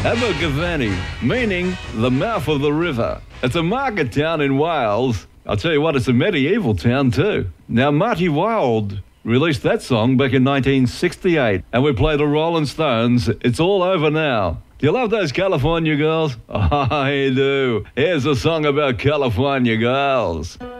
Abergavenny, meaning the mouth of the river. It's a market town in Wales. I'll tell you what, it's a medieval town too. Now, Marty Wilde released that song back in 1968, and we played the Rolling Stones' It's All Over Now. Do you love those California girls? I do. Here's a song about California girls.